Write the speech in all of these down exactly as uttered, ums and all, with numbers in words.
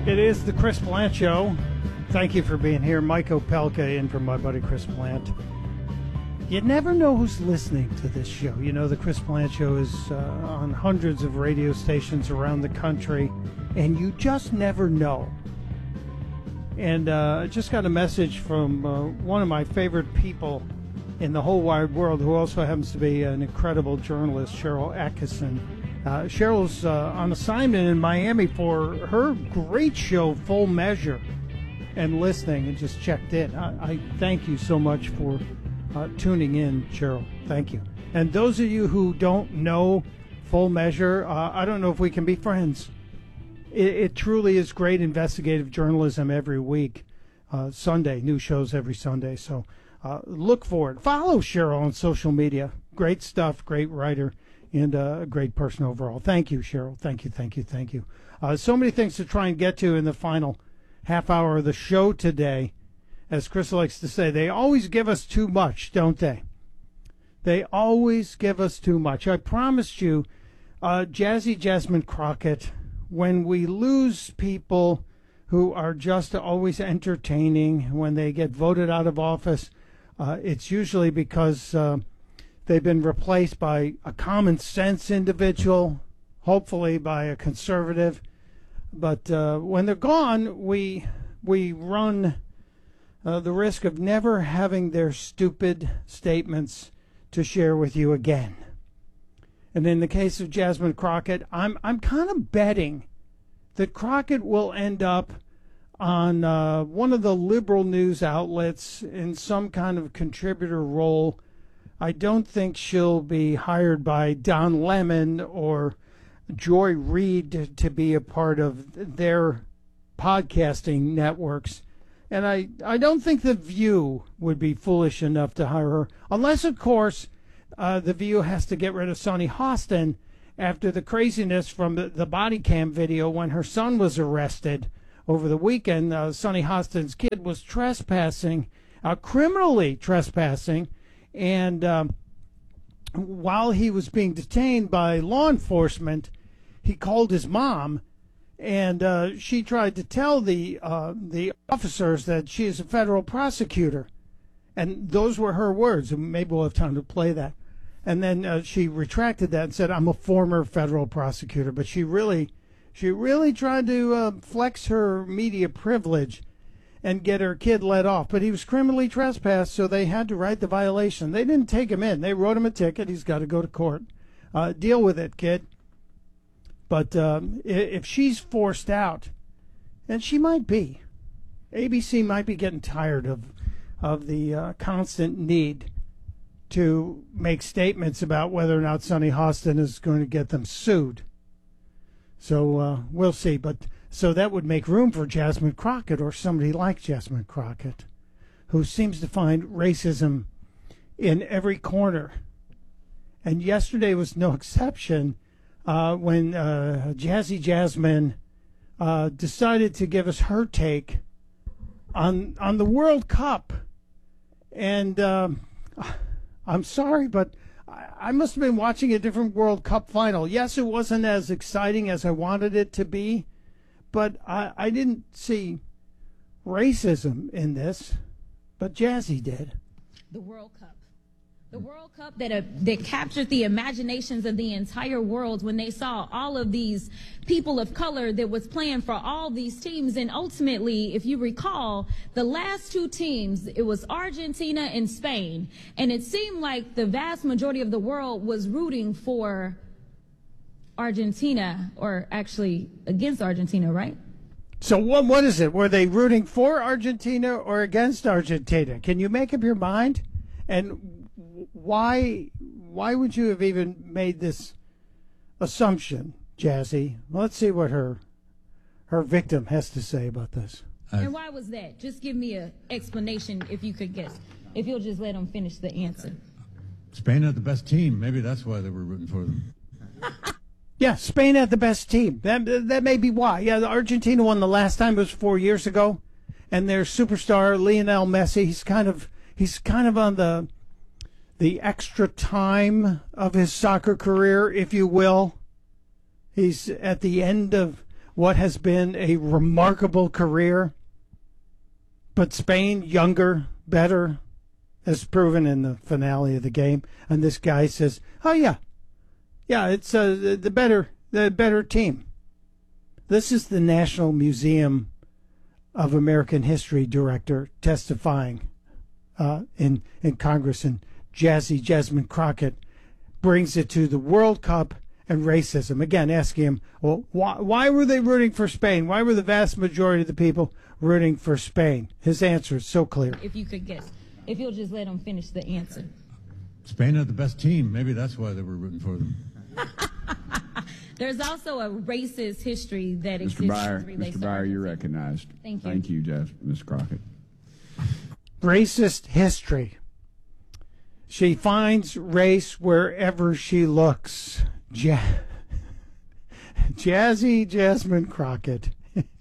It is the Chris Plant Show. Thank you for being here. Mike Opelka in for my buddy Chris Plant. You never know who's listening to this show. You know, the Chris Plant Show is uh, on hundreds of radio stations around the country, and you just never know. And uh, I just got a message from uh, one of my favorite people in the whole wide world, who also happens to be an incredible journalist, Sharyl Attkisson. Uh, Sheryl's uh, on assignment in Miami for her great show, Full Measure, and listening, and just checked in. I, I thank you so much for uh, tuning in, Sheryl. Thank you. And those of you who don't know Full Measure, uh, I don't know if we can be friends. It, it truly is great investigative journalism every week. Uh, Sunday, new shows every Sunday. So uh, look for it. Follow Sheryl on social media. Great stuff, great writer, and uh, a great person overall. Thank you, Sheryl. Thank you, thank you, thank you. Uh, so many things to try and get to in the final half hour of the show today. As Chris likes to say, they always give us too much, don't they? They always give us too much. I promised you, uh, Jazzy Jasmine Crockett, when we lose people who are just always entertaining, when they get voted out of office, uh, it's usually because uh, they've been replaced by a common sense individual, hopefully by a conservative. But uh, when they're gone, we we run uh, the risk of never having their stupid statements to share with you again. And in the case of Jasmine Crockett, I'm I'm kind of betting that Crockett will end up on uh, one of the liberal news outlets in some kind of contributor role. I don't think she'll be hired by Don Lemon or Joy Reid to be a part of their podcasting networks. And I, I don't think The View would be foolish enough to hire her, unless, of course, uh, The View has to get rid of Sunny Hostin after the craziness from the, the body cam video when her son was arrested over the weekend. Uh, Sunny Hostin's kid was trespassing, uh, criminally trespassing, and um, while he was being detained by law enforcement, he called his mom, and uh, she tried to tell the uh, the officers that she is a federal prosecutor. And those were her words. Maybe we'll have time to play that. And then uh, she retracted that and said, I'm a former federal prosecutor. But she really, she really tried to uh, flex her media privilege and get her kid let off. But he was criminally trespassed, so they had to write the violation. They didn't take him in. They wrote him a ticket. He's got to go to court. Uh, deal with it, kid. But um, if she's forced out, and she might be, A B C might be getting tired of of the uh, constant need to make statements about whether or not Sunny Hostin is going to get them sued. So uh, we'll see. But so that would make room for Jasmine Crockett or somebody like Jasmine Crockett, who seems to find racism in every corner. And yesterday was no exception. Uh, when uh, Jazzy Jasmine uh, decided to give us her take on on the World Cup. And um, I'm sorry, but I, I must have been watching a different World Cup final. Yes, it wasn't as exciting as I wanted it to be, but I, I didn't see racism in this, but Jazzy did. The World Cup. The World Cup that uh, that captured the imaginations of the entire world when they saw all of these people of color that was playing for all these teams. And ultimately, if you recall, the last two teams, it was Argentina and Spain. And it seemed like the vast majority of the world was rooting for Argentina, or actually against Argentina, right? So what what is it? Were they rooting for Argentina or against Argentina? Can you make up your mind? And Why why would you have even made this assumption, Jazzy? Well, let's see what her her victim has to say about this. Uh, and why was that? Just give me an explanation if you could guess. If you'll just let them finish the answer. Spain had the best team. Maybe that's why they were rooting for them. Yeah, Spain had the best team. That that may be why. Yeah, the Argentina won the last time. It was four years ago, and their superstar Lionel Messi. He's kind of he's kind of on the the extra time of his soccer career, if you will. He's at the end of what has been a remarkable career. But Spain, younger, better, as proven in the finale of the game. And this guy says, "Oh yeah, yeah, it's uh, the, the better, the better team." This is the National Museum of American History director testifying uh, in in Congress, and Jazzy Jasmine Crockett brings it to the World Cup and racism. Again, asking him, well, why, why were they rooting for Spain? Why were the vast majority of the people rooting for Spain? His answer is so clear. If you could guess, if you'll just let him finish the answer. Spain had the best team. Maybe that's why they were rooting for them. There's also a racist history that exists. Mister Byer, in relates Mister to Byer, Arkansas. you're recognized. Thank you. Thank you, Jess, Miz Crockett. Racist history. She finds race wherever she looks. Ja- Jazzy Jasmine Crockett.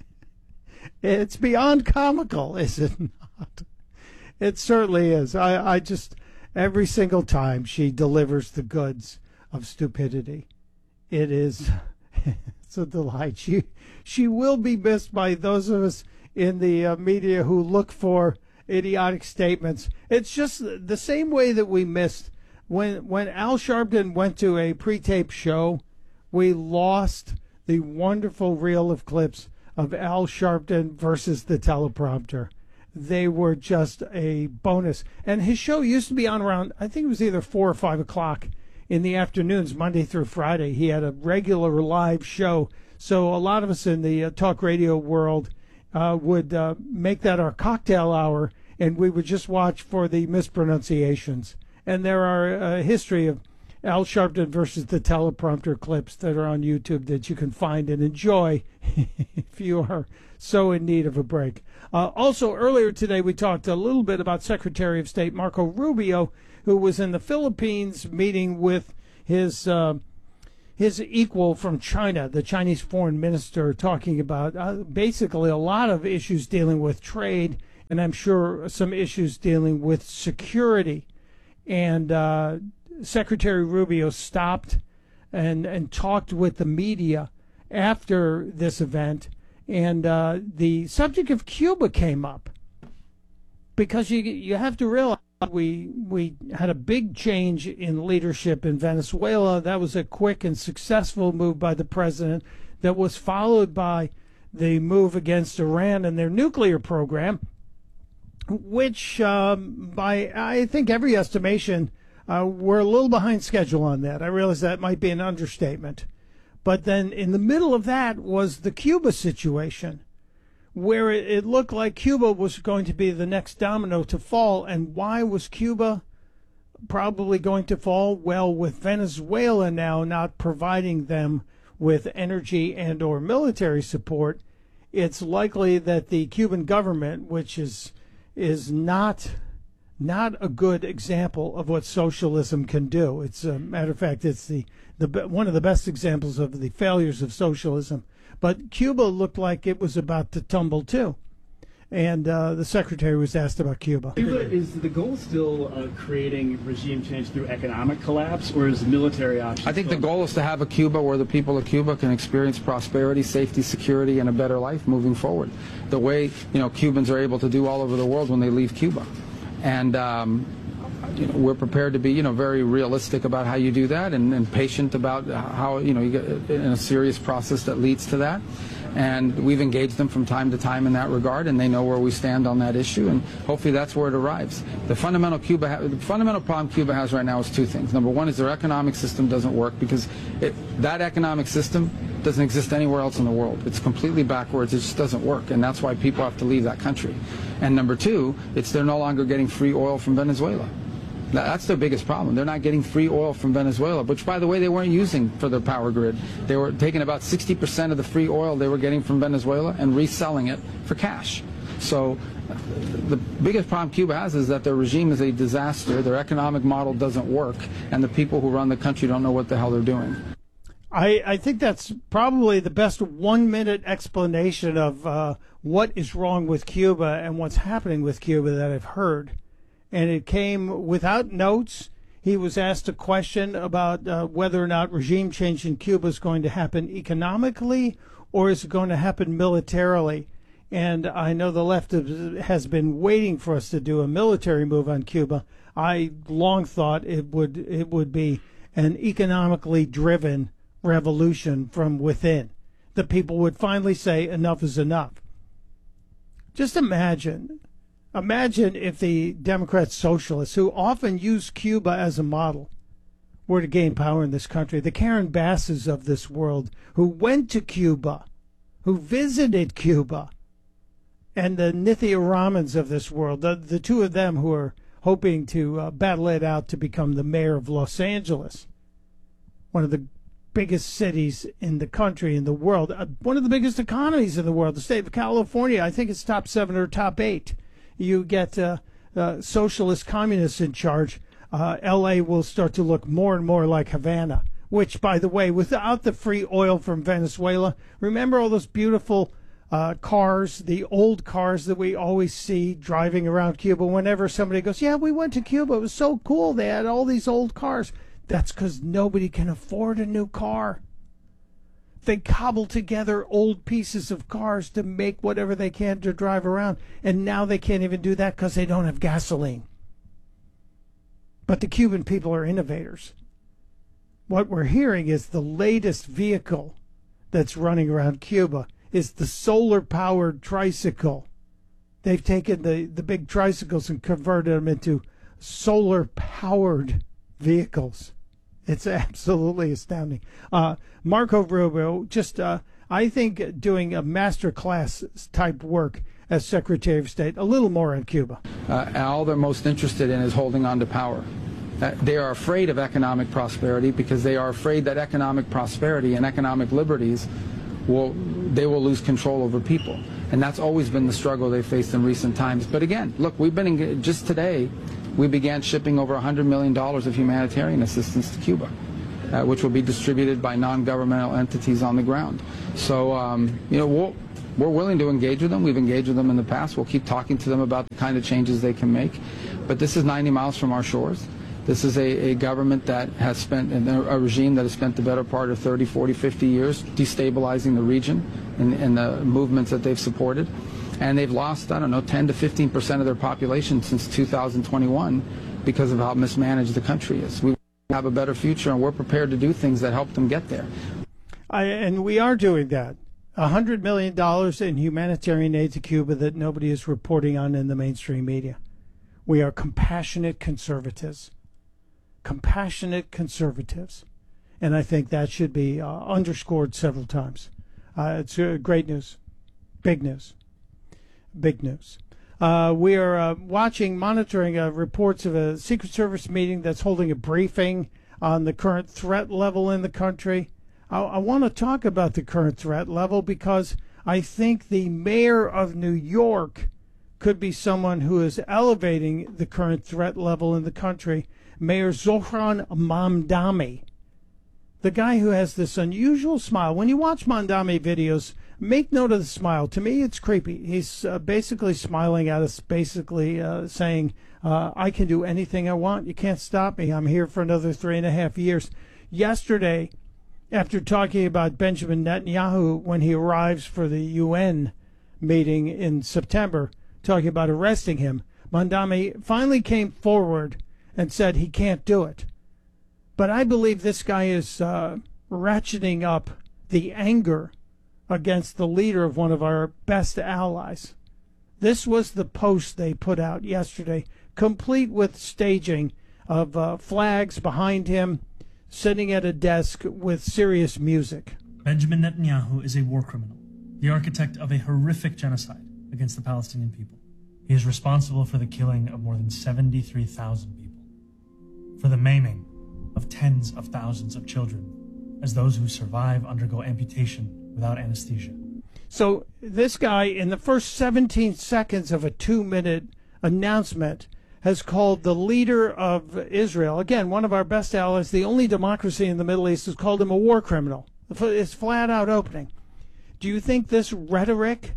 It's beyond comical, is it not? It certainly is. I, I just, every single time she delivers the goods of stupidity, it is it's a delight. She, she will be missed by those of us in the uh, media who look for idiotic statements. It's just the same way that we missed when when Al Sharpton went to a pre-tape show. We lost the wonderful reel of clips of Al Sharpton versus the teleprompter. They were just a bonus. And his show used to be on around, I think it was either four or five o'clock in the afternoons, Monday through Friday. He had a regular live show. So a lot of us in the uh, talk radio world uh, would uh, make that our cocktail hour, and we would just watch for the mispronunciations. And there are a history of Al Sharpton versus the teleprompter clips that are on YouTube that you can find and enjoy if you are so in need of a break. Uh, also, earlier today, we talked a little bit about Secretary of State Marco Rubio, who was in the Philippines meeting with his uh, his equal from China, the Chinese foreign minister, talking about uh, basically a lot of issues dealing with trade, and I'm sure some issues dealing with security. And uh, Secretary Rubio stopped and, and talked with the media after this event, and uh, the subject of Cuba came up, because you you have to realize we we had a big change in leadership in Venezuela. That was a quick and successful move by the president that was followed by the move against Iran and their nuclear program, which um, by I think every estimation, uh, we're a little behind schedule on that. I realize that might be an understatement. But then in the middle of that was the Cuba situation, where it, it looked like Cuba was going to be the next domino to fall. And why was Cuba probably going to fall? Well, with Venezuela now not providing them with energy and or military support, it's likely that the Cuban government, which is is not not a good example of what socialism can do. It's a matter of fact, it's the, the one of the best examples of the failures of socialism. But Cuba looked like it was about to tumble too. And uh, the secretary was asked about Cuba. Cuba, is the goal still uh, creating regime change through economic collapse, or is the military option? I think the goal is to have a Cuba where the people of Cuba can experience prosperity, safety, security, and a better life moving forward, the way you know Cubans are able to do all over the world when they leave Cuba. And um, you know, we're prepared to be, you know, very realistic about how you do that, and, and patient about how, you know, you get in a serious process that leads to that. And we've engaged them from time to time in that regard, and they know where we stand on that issue, and hopefully that's where it arrives. The fundamental Cuba, ha- the fundamental problem Cuba has right now is two things. Number one is their economic system doesn't work, because it, that economic system doesn't exist anywhere else in the world. It's completely backwards. It just doesn't work, and that's why people have to leave that country. And number two, it's they're no longer getting free oil from Venezuela. That's their biggest problem. They're not getting free oil from Venezuela, which, by the way, they weren't using for their power grid. They were taking about sixty percent of the free oil they were getting from Venezuela and reselling it for cash. So the biggest problem Cuba has is that their regime is a disaster, their economic model doesn't work, and the people who run the country don't know what the hell they're doing. I, I think that's probably the best one-minute explanation of uh, what is wrong with Cuba and what's happening with Cuba that I've heard. And it came without notes. He was asked a question about uh, whether or not regime change in Cuba is going to happen economically or is it going to happen militarily? And I know the left has been waiting for us to do a military move on Cuba. I long thought it would it would be an economically driven revolution from within. The people would finally say enough is enough. Just imagine, imagine if the Democrat socialists, who often use Cuba as a model, were to gain power in this country. The Karen Basses of this world, who went to Cuba, who visited Cuba, and the Nithya Ramans of this world, the, the two of them who are hoping to uh, battle it out to become the mayor of Los Angeles, one of the biggest cities in the country, in the world, uh, one of the biggest economies in the world. The state of California, I think it's top seven or top eight. You get uh, uh, socialist communists in charge. Uh, L A will start to look more and more like Havana, which, by the way, without the free oil from Venezuela, remember all those beautiful uh, cars, the old cars that we always see driving around Cuba? Whenever somebody goes, yeah, we went to Cuba, it was so cool, they had all these old cars. That's because nobody can afford a new car. They cobble together old pieces of cars to make whatever they can to drive around, and now they can't even do that because they don't have gasoline. But the Cuban people are innovators. What we're hearing is the latest vehicle that's running around Cuba is the solar-powered tricycle. They've taken the, the big tricycles and converted them into solar-powered vehicles. It's absolutely astounding. Uh, Marco Rubio, just, uh, I think, doing a master class type work as Secretary of State, a little more on Cuba. Uh, all they're most interested in is holding on to power. Uh, they are afraid of economic prosperity because they are afraid that economic prosperity and economic liberties will, they will lose control over people. And that's always been the struggle they faced in recent times. But again, look, we've been, in, just today, we began shipping over one hundred million dollars of humanitarian assistance to Cuba, uh, which will be distributed by non-governmental entities on the ground. So, um, you know, we'll, we're willing to engage with them. We've engaged with them in the past. We'll keep talking to them about the kind of changes they can make. But this is ninety miles from our shores. This is a, a government that has spent, a regime that has spent the better part of thirty, forty, fifty years destabilizing the region and, and the movements that they've supported. And they've lost, I don't know, ten to fifteen percent of their population since two thousand twenty-one because of how mismanaged the country is. We have a better future, and we're prepared to do things that help them get there. I, and we are doing that. one hundred million dollars in humanitarian aid to Cuba that nobody is reporting on in the mainstream media. We are compassionate conservatives. Compassionate conservatives. And I think that should be uh, underscored several times. Uh, it's uh, great news. Big news. Big news. Uh, we are uh, watching, monitoring uh, reports of a Secret Service meeting that's holding a briefing on the current threat level in the country. I, I want to talk about the current threat level because I think the mayor of New York could be someone who is elevating the current threat level in the country. Mayor Zohran Mamdani, the guy who has this unusual smile. When you watch Mamdani videos, make note of the smile. To me, it's creepy. He's uh, basically smiling at us, basically uh, saying, uh, I can do anything I want. You can't stop me. I'm here for another three and a half years. Yesterday, after talking about Benjamin Netanyahu when he arrives for the U N meeting in September, talking about arresting him, Mamdani finally came forward and said he can't do it. But I believe this guy is uh, ratcheting up the anger against the leader of one of our best allies. This was the post they put out yesterday, complete with staging of uh, flags behind him, sitting at a desk with serious music. Benjamin Netanyahu is a war criminal, the architect of a horrific genocide against the Palestinian people. He is responsible for the killing of more than seventy-three thousand people, for the maiming of tens of thousands of children, as those who survive undergo amputation without anesthesia. So this guy, in the first seventeen seconds of a two-minute announcement, has called the leader of Israel, again, one of our best allies, the only democracy in the Middle East, has called him a war criminal. It's flat-out opening. Do you think this rhetoric,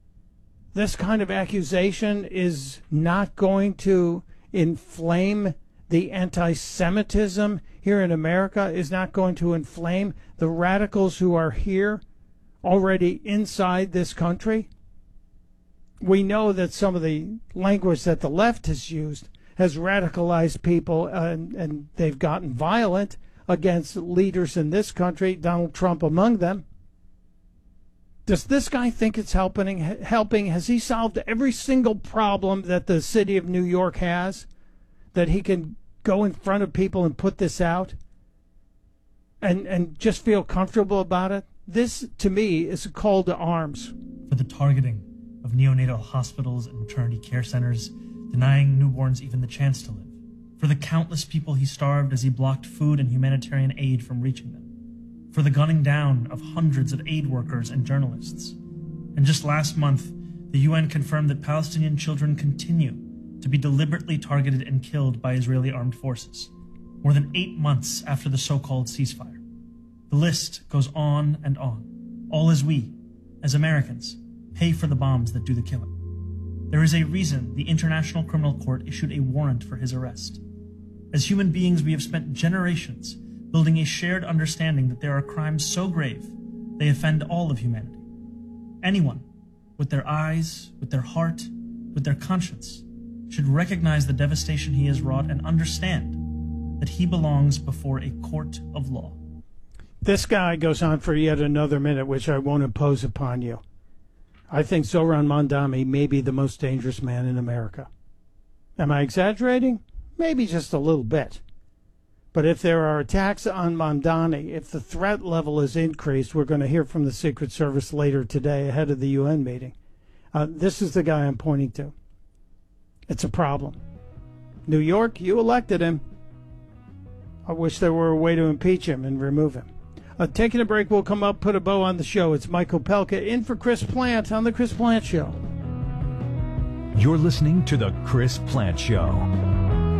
this kind of accusation, is not going to inflame the anti-Semitism here in America, is not going to inflame the radicals who are here already inside this country. We know that some of the language that the left has used has radicalized people, and, and they've gotten violent against leaders in this country, Donald Trump among them. Does this guy think it's helping? Helping? Has he solved every single problem that the city of New York has, that he can go in front of people and put this out and, and just feel comfortable about it? This, to me, is a call to arms. For the targeting of neonatal hospitals and maternity care centers, denying newborns even the chance to live. For the countless people he starved as he blocked food and humanitarian aid from reaching them. For the gunning down of hundreds of aid workers and journalists. And just last month, the U N confirmed that Palestinian children continue to be deliberately targeted and killed by Israeli armed forces, more than eight months after the so-called ceasefire. The list goes on and on, all as we, as Americans, pay for the bombs that do the killing. There is a reason the International Criminal Court issued a warrant for his arrest. As human beings, we have spent generations building a shared understanding that there are crimes so grave they offend all of humanity. Anyone with their eyes, with their heart, with their conscience should recognize the devastation he has wrought and understand that he belongs before a court of law. This guy goes on for yet another minute, which I won't impose upon you. I think Zohran Mamdani may be the most dangerous man in America. Am I exaggerating? Maybe just a little bit. But if there are attacks on Mamdani, if the threat level is increased, we're going to hear from the Secret Service later today ahead of the U N meeting. Uh, this is the guy I'm pointing to. It's a problem. New York, you elected him. I wish there were a way to impeach him and remove him. Uh, taking a break, we'll come up, put a bow on the show. It's Mike Opelka in for Chris Plant on The Chris Plant Show. You're listening to The Chris Plant Show.